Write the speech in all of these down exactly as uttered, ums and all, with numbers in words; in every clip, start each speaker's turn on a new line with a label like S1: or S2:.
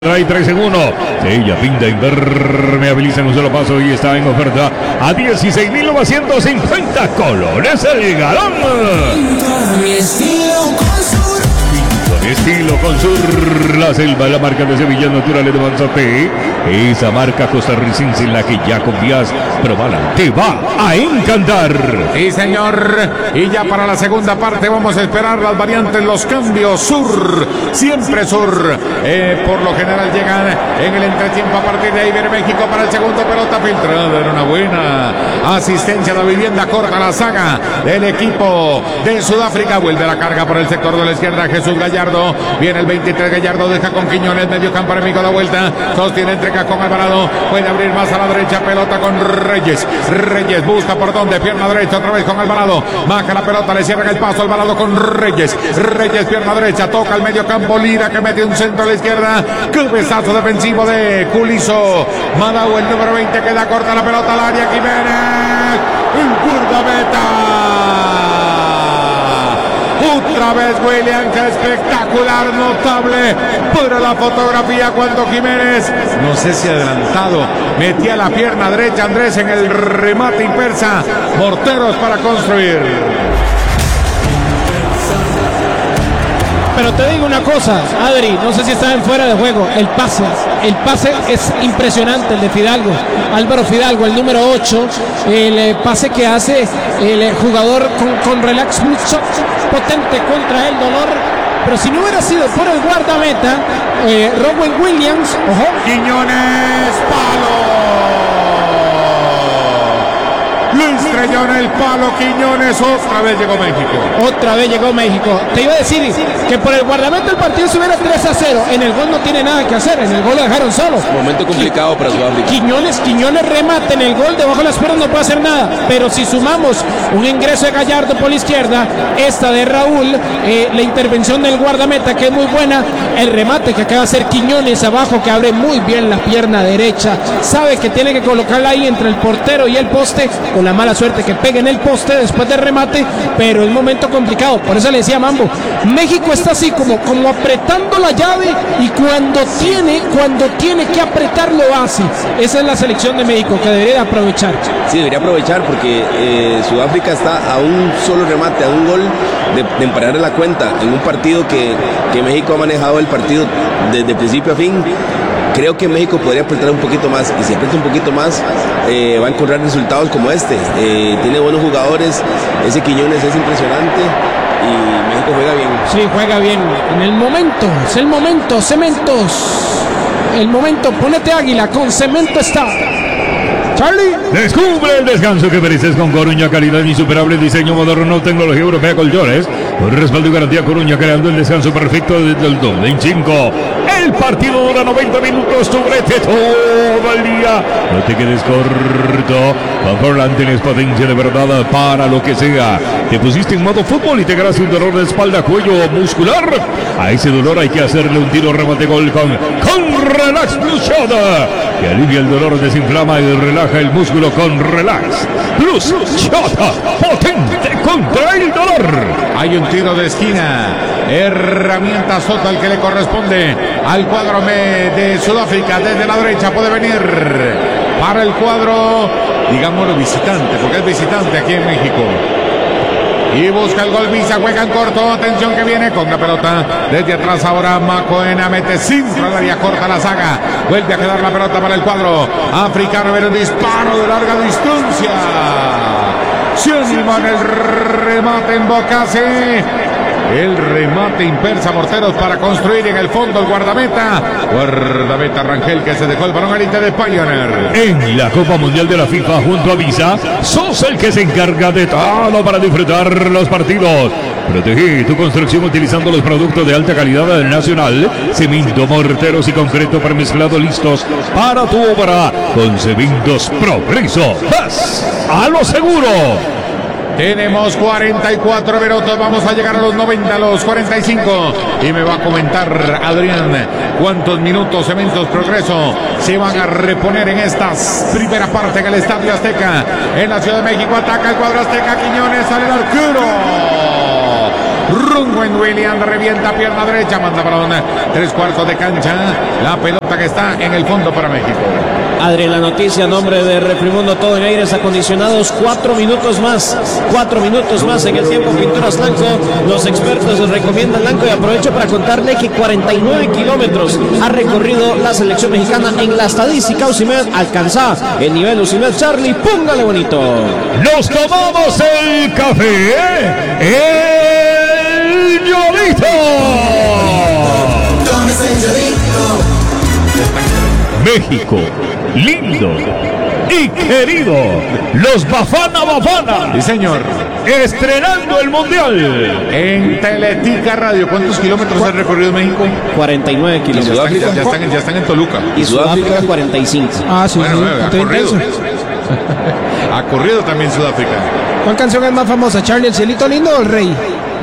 S1: Trae tres en uno. Ella pinta impermeabiliza en un solo paso y está en oferta a dieciséis mil novecientos cincuenta colones el galón.
S2: Mi estilo con sur.
S1: Con estilo con sur. La selva, la marca de semillas naturales de Manzate. Esa marca costarricense en la que ya confías. Probala, te va a encantar.
S3: Sí, señor. Y ya para la segunda parte vamos a esperar las variantes, los cambios. Sur, siempre sur. Eh, por lo general llegan en el entretiempo. A partir de ahí viene México para el segundo. Pelota filtrada. Era una buena asistencia. La vivienda corta la saga del equipo de Sudáfrica. Vuelve la carga por el sector de la izquierda. Jesús Gallardo. Viene el veintitrés. Gallardo deja con Quiñones. Medio campo enemigo da vuelta. Sostiene entrega con Alvarado. Puede abrir más a la derecha. Pelota con Reyes. Reyes busca por donde. Pierna derecha otra vez con Alvarado. Baja la pelota. Le cierra el paso. Alvarado con Reyes. Reyes pierna derecha. Toca el medio campo. Lira que mete un centro a la izquierda. Cabezazo defensivo de Culizo. Madau el número veinte. Queda corta la pelota al área. Jiménez. El guardameta. Otra vez William, que espectacular, notable para la fotografía cuando Jiménez, no sé si adelantado, metía la pierna derecha Andrés en el remate inversa. Morteros para construir.
S4: Pero te digo una cosa, Adri, no sé si está en fuera de juego, el pase, el pase es impresionante, el de Fidalgo, Álvaro Fidalgo, el número ocho, el pase que hace el jugador con, con relax mucho potente contra el dolor, pero si no hubiera sido por el guardameta, eh, Rowan Williams, ojo,
S3: Quiñones, palo. Lo estrelló en el palo Quiñones. Otra vez llegó México.
S4: Otra vez llegó México. Te iba a decir que por el guardameta el partido subiera tres a cero. En el gol no tiene nada que hacer. En el gol lo dejaron solo.
S5: Momento complicado para Sudáfrica.
S4: Quiñones, Quiñones remata en el gol. Debajo de las piernas no puede hacer nada. Pero si sumamos un ingreso de Gallardo por la izquierda, esta de Raúl, eh, la intervención del guardameta que es muy buena, el remate que acaba de hacer Quiñones abajo, que abre muy bien la pierna derecha. Sabe que tiene que colocarla ahí entre el portero y el poste. Con la mala suerte que pegue en el poste después del remate, pero es momento complicado. Por eso le decía Mambo, México está así como, como apretando la llave, y cuando tiene, cuando tiene que apretar lo hace. Esa es la selección de México que debería aprovechar.
S5: Sí, debería aprovechar porque eh, Sudáfrica está a un solo remate, a un gol de, de emparejar la cuenta en un partido que, que México ha manejado el partido desde principio a fin. Creo que México podría apretar un poquito más, y si aprieta un poquito más eh, va a encontrar resultados como este. Eh, tiene buenos jugadores, ese Quiñones es impresionante y México juega bien.
S4: Sí, juega bien. En el momento, es el momento, Cementos. El momento, ponete Águila, con Cemento está. Charlie.
S1: Descubre el descanso que mereces con Coruña, calidad insuperable, diseño moderno, tecnología europea, colchones, con respaldo y garantía. Coruña, creando el descanso perfecto desde el dos mil cinco. El partido dura noventa minutos, tu brete todo el día. No te quedes corto. Conforlan, tienes potencia de verdad para lo que sea. Te pusiste en modo fútbol y te agarras un dolor de espalda, cuello o muscular. A ese dolor hay que hacerle un tiro remate gol con, con Relax Plus Shot, que alivia el dolor, desinflama y relaja el músculo con Relax Plus Shot, potente contra el dolor.
S3: Hay un tiro de esquina. Herramienta Soto al que le corresponde al cuadro de Sudáfrica. Desde la derecha puede venir para el cuadro, digámoslo, visitante, porque es visitante aquí en México. Y busca el gol Visa, juega en corto, atención que viene con la pelota desde atrás ahora Macoena, mete centro al área corta la saga, vuelve a quedar la pelota para el cuadro africano, ver un disparo de larga distancia, se anima en el remate en Bocase. El remate impersa, Morteros para construir en el fondo el guardameta. Guardameta Rangel, que se dejó el balón élite de Pioneer.
S1: En la Copa Mundial de la FIFA junto a Visa, sos el que se encarga de todo para disfrutar los partidos. Protegí tu construcción utilizando los productos de alta calidad nacional, cemento, morteros y concreto premezclado listos para tu obra. Con Cementos Progreso, vas a lo seguro.
S3: Tenemos cuarenta y cuatro minutos, vamos a llegar a los noventa, a los cuarenta y cinco. Y me va a comentar Adrián cuántos minutos Cementos Progreso se van a reponer en esta primera parte en el Estadio Azteca, en la Ciudad de México. Ataca el cuadro azteca, Quiñones, sale el arquero. Rungwen Williams revienta pierna derecha, manda balón tres cuartos de cancha. La pelota que está en el fondo para México.
S6: Adri, la noticia a nombre de Refrimundo, todo en aires acondicionados, cuatro minutos más, cuatro minutos más en el tiempo Pinturas Lanco. Los expertos les recomiendan Lanco y aprovecho para contarle que cuarenta y nueve kilómetros ha recorrido la selección mexicana en la estadística. Usimed alcanza el nivel Usimed. Charlie, póngale bonito.
S1: Nos tomamos el café, el Yolito. México, lindo y querido, los Bafana Bafana.
S3: Sí, señor.
S1: Estrenando el Mundial.
S3: En Teletica Radio, ¿cuántos kilómetros ha recorrido México?
S6: cuarenta y nueve kilómetros.
S3: Ya están, ya, ya están, ya están en Toluca.
S6: Y Sudáfrica cuarenta y cinco.
S4: Ah, sí,
S3: Bueno,
S4: sí,
S3: eh, ha
S4: está
S3: corrido.
S4: intenso.
S3: Ha corrido también Sudáfrica.
S4: ¿Cuál canción es más famosa, Charlie, el cielito lindo o el rey?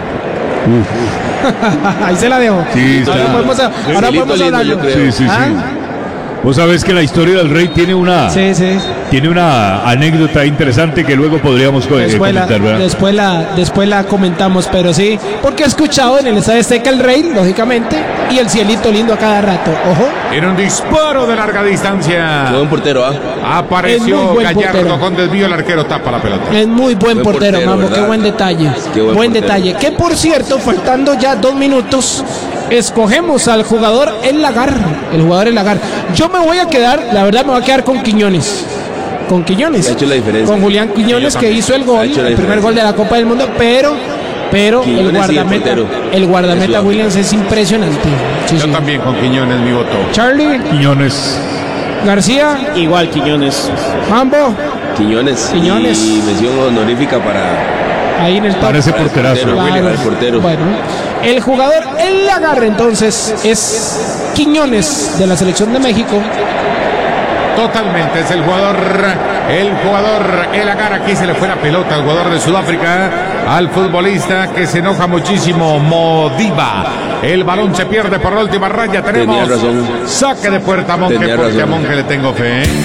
S4: Ahí se la dejo.
S1: Sí, está.
S4: Ahora podemos, ahora
S5: Cielito
S4: podemos
S5: lindo,
S4: hablarlo.
S5: yo creo.
S1: Sí, sí, sí.
S4: ¿Ah?
S1: Vos sabés que la historia del rey tiene una,
S4: Sí, sí.
S1: tiene una anécdota interesante que luego podríamos co- eh,
S4: Después la,
S1: comentar, ¿verdad?
S4: después, la, después la comentamos, pero sí, porque he escuchado en el Estadio Azteca el rey, lógicamente, y el cielito lindo a cada rato. Ojo.
S3: Era un disparo de larga distancia.
S5: Qué buen portero, ¿ah?
S4: Es
S3: Apareció
S4: muy buen
S3: Gallardo
S4: portero.
S3: con desvío, el arquero tapa la pelota.
S4: Es muy buen,
S5: Buen
S4: portero,
S5: portero,
S4: Mambo, qué
S5: ¿verdad?
S4: buen detalle.
S5: Qué buen
S4: buen
S5: portero.
S4: detalle. Que por cierto, faltando ya dos minutos, escogemos al jugador El Lagar. El jugador El Lagar. Yo me voy a quedar, la verdad me voy a quedar con Quiñones. Con Quiñones.
S5: Ha hecho la diferencia.
S4: Con Julián Quiñones, que hizo el gol,
S5: Ha hecho la
S4: el primer
S5: diferencia.
S4: gol de la Copa del Mundo, pero, pero
S5: Quiñones
S4: el
S5: y el
S4: guardameta,
S5: portero.
S4: el guardameta
S5: Sudáfrica.
S4: Williams es impresionante. Sí,
S3: Yo
S4: sí.
S3: también con Quiñones mi voto.
S4: Charlie,
S1: Quiñones.
S4: García,
S6: Igual Quiñones.
S4: Mambo,
S5: Quiñones.
S4: Quiñones.
S5: Y mención honorífica para,
S4: ahí en el top.
S1: Parece
S5: para el
S1: porterazo.
S5: portero, William,
S4: Claro.
S5: el portero.
S4: Bueno, el jugador El Lagar entonces es Quiñones de la selección de México.
S3: Totalmente, es el jugador, el jugador, el agar, aquí se le fue la pelota al jugador de Sudáfrica, al futbolista que se enoja muchísimo, Modiba. El balón se pierde por la última raya, tenemos
S5: Tenía razón.
S3: saque de puerta a Monje,
S5: Tenía
S3: porque a
S5: razón.
S3: Monje le tengo fe. ¿eh?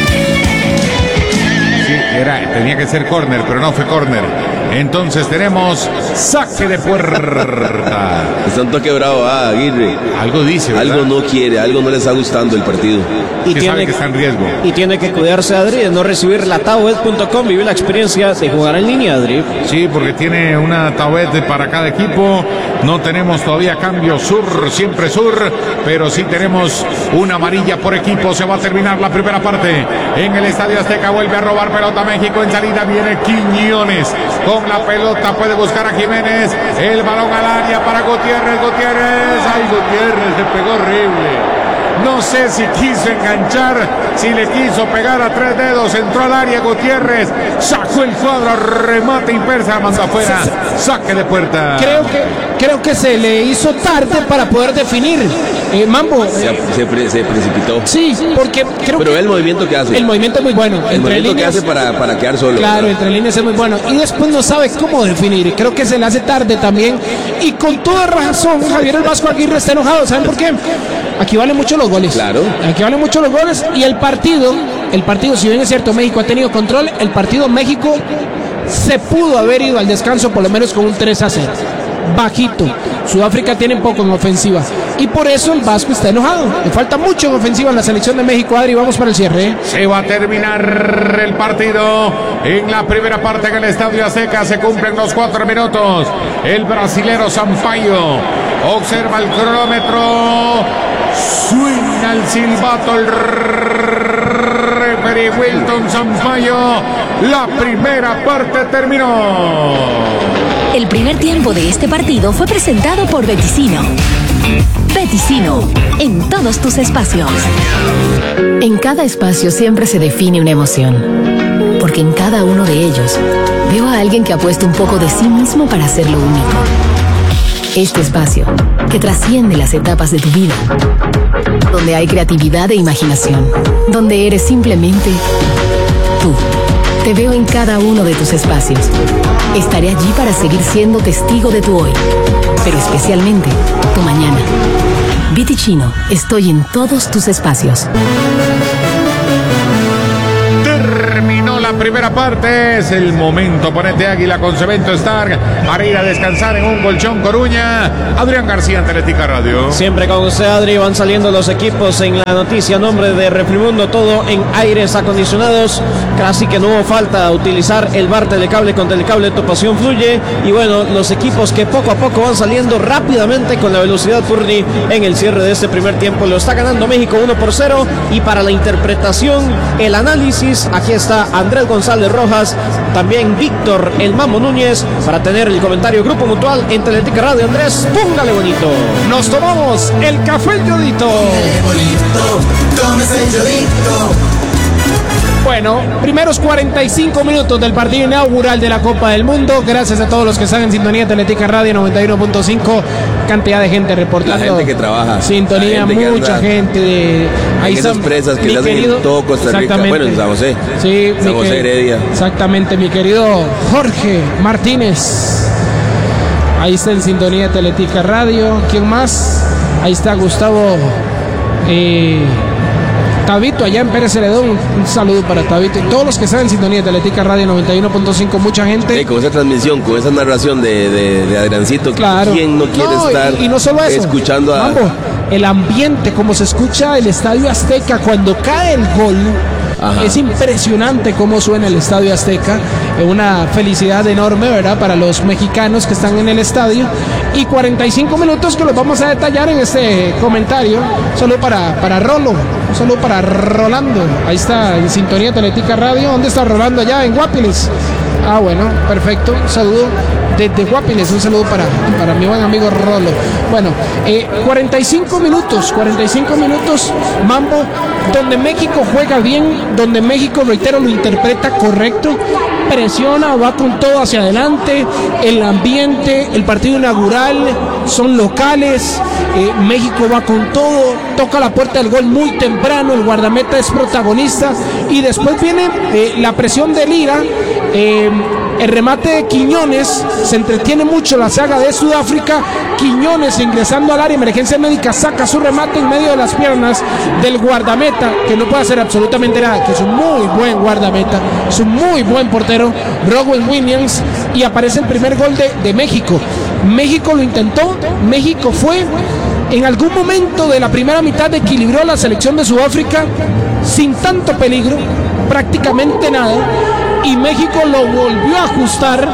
S3: Sí, era, tenía que ser córner, pero no fue córner. Entonces tenemos saque de puerta.
S5: Está un toque bravo, ah, Aguirre.
S3: Algo dice, ¿verdad?
S5: Algo no quiere, algo no le está gustando el partido.
S6: Y
S3: que sabe
S6: tiene,
S3: que está en riesgo.
S6: y tiene que cuidarse, Adri, de no recibir la tablet punto com, vivir la experiencia de jugar en línea, Adri.
S3: Sí, porque tiene una tablet para cada equipo. No tenemos todavía cambio sur, siempre sur, pero sí tenemos una amarilla por equipo. Se va a terminar la primera parte. En el Estadio Azteca vuelve a robar pelota México. En salida viene Quiñones. Con la pelota puede buscar a Jiménez. El balón al área para Gutiérrez. Gutiérrez. Ay, Gutiérrez se pegó horrible. No sé si quiso enganchar, si le quiso pegar a tres dedos, entró al área Gutiérrez, sacó el cuadro, remate impersa, manda afuera, saque de puerta.
S4: Creo que, creo que se le hizo tarde para poder definir. Eh, Mambo. eh,
S5: Se, se pre- se precipitó.
S4: sí, porque creo
S5: Pero
S4: que
S5: el movimiento que hace.
S4: el movimiento es muy bueno.
S5: El movimiento que hace para, para quedar solo.
S4: Claro,
S5: ¿verdad?
S4: entre líneas es muy bueno. Y después no sabe cómo definir. Creo que se le hace tarde también. Y con toda razón, Javier el Vasco Aguirre está enojado. ¿Saben por qué? Aquí valen mucho los goles.
S5: Claro.
S4: Aquí valen mucho los goles. Y el partido, el partido, si bien es cierto, México ha tenido control, el partido México se pudo haber ido al descanso por lo menos con un tres a cero. Bajito. Sudáfrica tiene poco en ofensiva. Y por eso el Vasco está enojado. Le falta mucho en ofensiva en la selección de México. Adri, vamos para el cierre. ¿eh?
S3: Se va a terminar el partido en la primera parte en el Estadio Azteca. Se cumplen los cuatro minutos. El brasilero Sampaio observa el cronómetro. Suena el silbato. El referee Wilton Sampaio. La primera parte terminó.
S7: El primer tiempo de este partido fue presentado por Beticino. Beticino, en todos tus espacios.
S8: En cada espacio siempre se define una emoción, porque en cada uno de ellos veo a alguien que ha puesto un poco de sí mismo para hacerlo único. Este espacio, que trasciende las etapas de tu vida, donde hay creatividad e imaginación, donde eres simplemente tú. Te veo en cada uno de tus espacios. Estaré allí para seguir siendo testigo de tu hoy, pero especialmente tu mañana. Beticino, estoy en todos tus espacios.
S3: Terminó la primera parte. Es el momento, ponete Águila con Cemento Stark para ir a descansar en un colchón Coruña. Adrián García, Teletica Radio.
S6: Siempre con usted, Adri, van saliendo los equipos en la noticia. Nombre de Refrimundo, todo en aires acondicionados. Casi que no hubo falta utilizar el bar Telecable con Telecable, tu pasión fluye. Y bueno, los equipos que poco a poco van saliendo rápidamente con la velocidad Purdy en el cierre de este primer tiempo. Lo está ganando México uno por cero. Y para la interpretación, el análisis, aquí está Andrés González Rojas, también Víctor El Mambo Núñez, para tener el comentario Grupo Mutual en Teletica Radio. Andrés, póngale bonito.
S4: Nos tomamos el café El Yodito. Bueno, primeros cuarenta y cinco minutos del partido inaugural de la Copa del Mundo. Gracias a todos los que están en sintonía de Teletica Radio noventa y uno punto cinco. Cantidad de gente reportando.
S5: La gente que trabaja.
S4: Sintonía,
S5: gente
S4: mucha gente de
S5: ahí en esas presas que le hacen en todo Costa Rica. Bueno, en San José.
S4: Sí,
S5: San José Heredia.
S4: Exactamente, mi querido Jorge Martínez. Ahí está en sintonía de Teletica Radio. ¿Quién más? Ahí está Gustavo eh, Tabito, allá en Pérez Celedón. Un saludo para Tabito y todos los que están en sintonía de Teletica Radio noventa y uno punto cinco. Mucha gente.
S5: Sí, con esa transmisión, con esa narración de, de, de Adriancito.
S4: Claro.
S5: ¿Quién no quiere
S4: no,
S5: estar
S4: y, y no solo eso,
S5: escuchando a...
S4: Mambo, el ambiente, como se escucha el Estadio Azteca cuando cae el gol? Ajá. Es impresionante cómo suena el Estadio Azteca. Una felicidad enorme, ¿verdad?, para los mexicanos que están en el estadio. Y cuarenta y cinco minutos que los vamos a detallar en este comentario. Solo para, para Rolo, solo para Rolando. Ahí está, en sintonía Teletica Radio. ¿Dónde está Rolando? Allá en Guapiles. Ah, bueno, perfecto. Un saludo desde Guapiles. Un saludo para, para mi buen amigo Rolo. Bueno, eh, cuarenta y cinco minutos, cuarenta y cinco minutos, Mambo, donde México juega bien, donde México, reitero, lo interpreta correcto, presiona, va con todo hacia adelante, el ambiente, el partido inaugural, son locales, eh, México va con todo, toca la puerta del gol muy temprano, el guardameta es protagonista, y después viene eh, la presión de Lira, eh, el remate de Quiñones, se entretiene mucho la saga de Sudáfrica. Quiñones, ingresando al área, emergencia médica, saca su remate en medio de las piernas del guardameta, que no puede hacer absolutamente nada, que es un muy buen guardameta, es un muy buen portero, Rowan Williams, y aparece el primer gol de, de México. México lo intentó, México fue, en algún momento de la primera mitad equilibró la selección de Sudáfrica sin tanto peligro, prácticamente nada, y México lo volvió a ajustar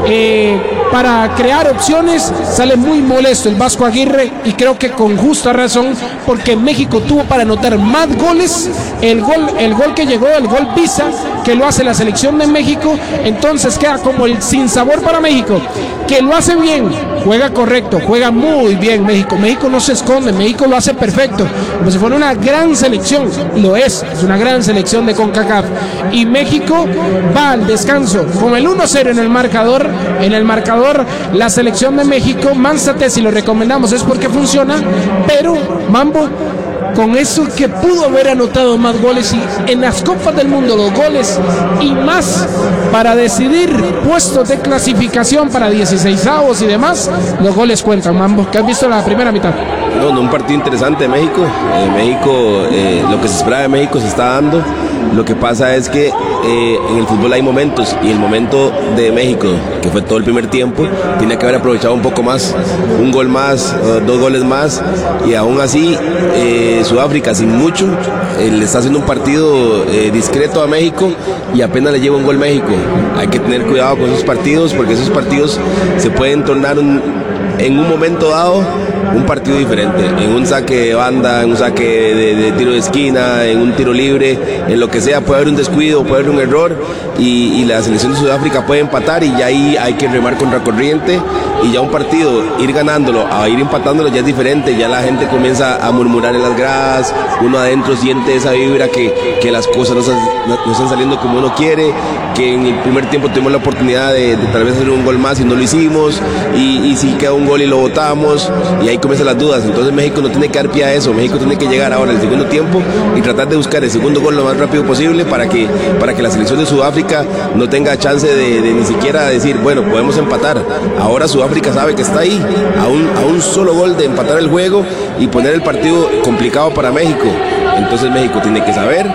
S4: eh, para crear opciones. Sale muy molesto el Vasco Aguirre, y creo que con justa razón, porque México tuvo para anotar más goles. El gol, el gol que llegó, el gol Pisa, que lo hace la selección de México, entonces queda como el sinsabor para México, que lo hace bien, juega correcto, juega muy bien México. México no se esconde, México lo hace perfecto, como si fuera una gran selección. Lo es, es una gran selección de CONCACAF. Y México va al descanso con el uno cero en el marcador. En el marcador, la selección de México, Manzate, si lo recomendamos es porque funciona, pero Mambo, con eso que pudo haber anotado más goles, y en las Copas del Mundo los goles y más para decidir puestos de clasificación para dieciseisavos y demás, los goles cuentan, Mambo. ¿Qué has visto la primera mitad?
S5: No, no, un partido interesante de México. Eh, México, eh, lo que se esperaba de México se está dando. Lo que pasa es que eh, en el fútbol hay momentos, y el momento de México, que fue todo el primer tiempo, tiene que haber aprovechado un poco más, un gol más, uh, dos goles más, y aún así eh, Sudáfrica sin mucho eh, le está haciendo un partido eh, discreto a México, y apenas le lleva un gol México. Hay que tener cuidado con esos partidos, porque esos partidos se pueden tornar un, en un momento dado un partido diferente, en un saque de banda, en un saque de, de tiro de esquina, en un tiro libre, en lo que sea, puede haber un descuido, puede haber un error, y, y la selección de Sudáfrica puede empatar, y ya ahí hay que remar contra corriente, y ya un partido, ir ganándolo a ir empatándolo ya es diferente. Ya la gente comienza a murmurar en las gradas, uno adentro siente esa vibra que, que las cosas no están, no están saliendo como uno quiere, que en el primer tiempo tuvimos la oportunidad de, de tal vez hacer un gol más y no lo hicimos, y, y si queda un gol y lo botamos, y ahí comienzan las dudas. Entonces México no tiene que dar pie a eso. México tiene que llegar ahora al segundo tiempo y tratar de buscar el segundo gol lo más rápido posible, para que, para que la selección de Sudáfrica no tenga chance de, de ni siquiera decir, bueno, podemos empatar. Ahora Sudáfrica sabe que está ahí, a un, a un solo gol de empatar el juego y poner el partido complicado para México. Entonces México tiene que saber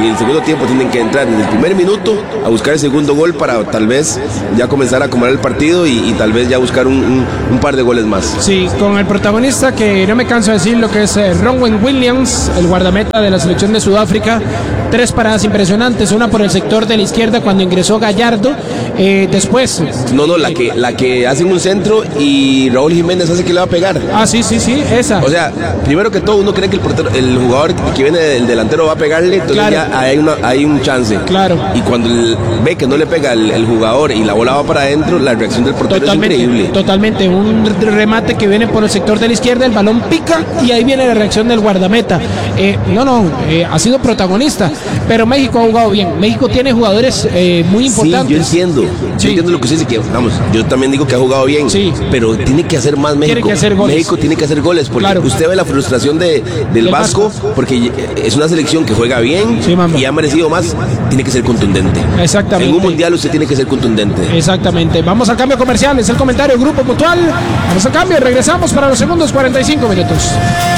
S5: que en el segundo tiempo tienen que entrar desde el primer minuto a buscar el segundo gol para tal vez ya comenzar a acomodar el partido y, y tal vez ya buscar un, un, un par de goles más.
S4: Sí, con el protagonista que no me canso de decir lo que es eh, Ronwen Williams, el guardameta de la selección de Sudáfrica. Tres paradas impresionantes, una por el sector de la izquierda cuando ingresó Gallardo, eh, después...
S5: No, no, la que, la que hacen un centro y Raúl Jiménez hace que le va a pegar.
S4: Ah, sí, sí, sí, esa.
S5: O sea, primero que todo uno cree que el, portero, el jugador que viene del delantero va a pegarle, entonces claro. ya hay, una, hay un chance.
S4: Claro.
S5: Y cuando el, ve que no le pega el, el jugador y la bola va para adentro, la reacción del portero
S4: totalmente,
S5: es increíble.
S4: Totalmente, un remate que viene por el sector de la izquierda, el balón pica y ahí viene la reacción del guardameta. Eh, no, no, eh, ha sido protagonista. Pero México ha jugado bien. México tiene jugadores eh, muy importantes.
S5: Sí, yo entiendo. Yo sí. entiendo lo que usted dice, que vamos, yo también digo que ha jugado bien. Sí. Pero tiene que hacer más México.
S4: Tiene que hacer goles.
S5: México tiene que hacer goles. Porque claro. usted ve la frustración de, del el Vasco, Vasco, porque es una selección que juega bien sí, y ha merecido más. Tiene que ser contundente.
S4: Exactamente.
S5: En un mundial usted tiene que ser contundente.
S4: Exactamente. Vamos al cambio comercial. Es el comentario Grupo Mutual. Vamos al cambio. Regresamos para los segundos cuarenta y cinco minutos.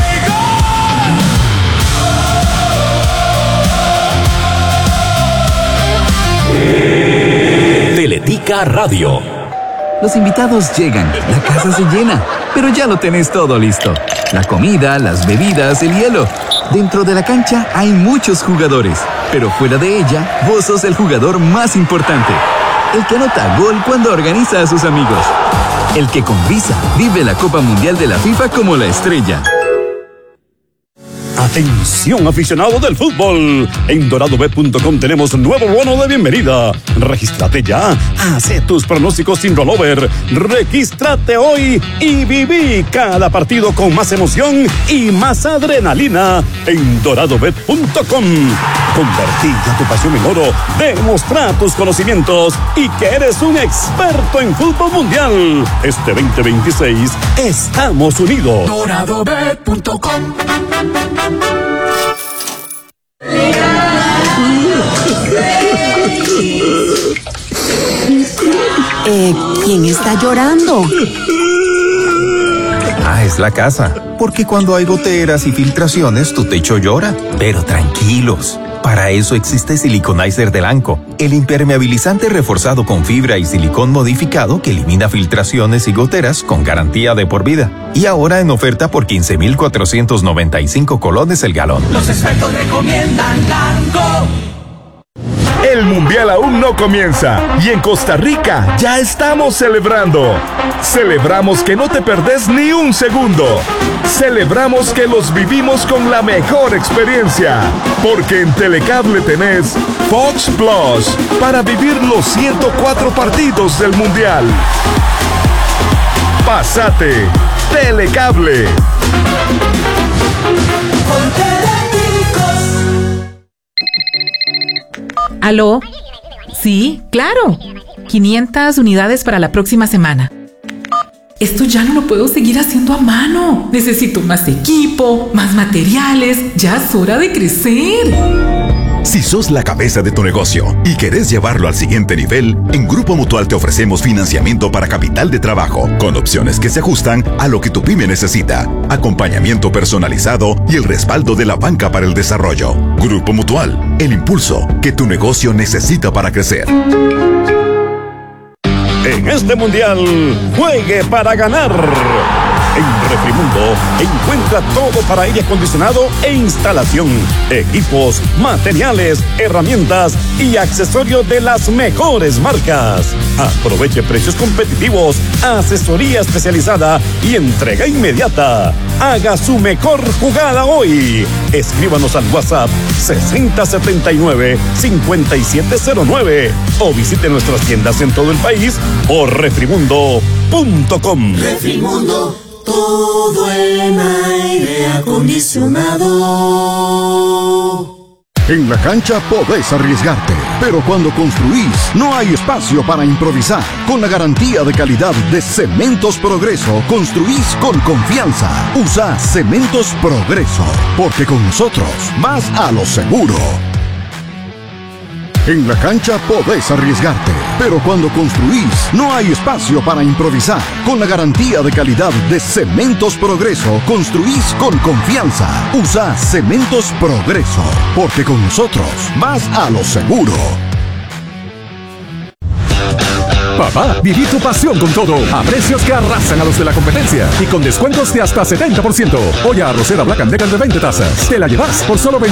S9: Teletica Radio.
S10: Los invitados llegan, la casa se llena, pero ya lo tenés todo listo. La comida, las bebidas, el hielo. Dentro de la cancha hay muchos jugadores, pero fuera de ella, vos sos el jugador más importante. El que anota gol cuando organiza a sus amigos. El que con Visa vive la Copa Mundial de la FIFA como la estrella.
S11: Atención aficionado del fútbol, en dorado bet punto com tenemos nuevo bono de bienvenida. Regístrate ya, hace tus pronósticos sin rollover, regístrate hoy y viví cada partido con más emoción y más adrenalina en dorado bet punto com. Convertí ya tu pasión en oro, demostrá tus conocimientos y que eres un experto en fútbol mundial. Este veinte veintiséis estamos unidos.
S2: dorado bet punto com.
S12: Eh, ¿quién está llorando?
S13: Ah, es la casa. Porque cuando hay goteras y filtraciones, tu techo llora. Pero tranquilos. Para eso existe Siliconizer de Lanco, el impermeabilizante reforzado con fibra y silicón modificado que elimina filtraciones y goteras con garantía de por vida. Y ahora en oferta por quince mil cuatrocientos noventa y cinco colones el galón.
S2: Los expertos recomiendan Lanco.
S14: El Mundial aún no comienza y en Costa Rica ya estamos celebrando. Celebramos que no te perdés ni un segundo. Celebramos que los vivimos con la mejor experiencia. Porque en Telecable tenés Fox Plus para vivir los ciento cuatro partidos del Mundial. Pásate Telecable.
S15: ¿Aló? Sí, claro. quinientas unidades para la próxima semana. Esto ya no lo puedo seguir haciendo a mano. Necesito más equipo, más materiales. Ya es hora de crecer.
S16: Si sos la cabeza de tu negocio y querés llevarlo al siguiente nivel, en Grupo Mutual te ofrecemos financiamiento para capital de trabajo, con opciones que se ajustan a lo que tu pyme necesita, acompañamiento personalizado y el respaldo de la banca para el desarrollo. Grupo Mutual, el impulso que tu negocio necesita para crecer.
S11: En este mundial, juegue para ganar. En Refrimundo encuentra todo para aire acondicionado e instalación, equipos, materiales, herramientas y accesorios de las mejores marcas. Aproveche precios competitivos, asesoría especializada y entrega inmediata. Haga su mejor jugada hoy. Escríbanos al WhatsApp sesenta setenta y nueve cincuenta y siete cero nueve o visite nuestras tiendas en todo el país o refrimundo punto com.
S2: Refrimundo, todo en aire acondicionado.
S17: En la cancha podés arriesgarte, pero cuando construís no hay espacio para improvisar. Con la garantía de calidad de Cementos Progreso, construís con confianza. Usa Cementos Progreso, porque con nosotros vas a lo seguro. En la cancha podés arriesgarte, Pero cuando construís, no hay espacio para improvisar. Con la garantía de calidad de Cementos Progreso, construís con confianza. Usa Cementos Progreso, porque con nosotros vas a lo seguro.
S18: Papá, viví tu pasión con todo, a precios que arrasan a los de la competencia y con descuentos de hasta setenta por ciento. Olla arrocera Black and Decker de veinte tazas, te la llevas por solo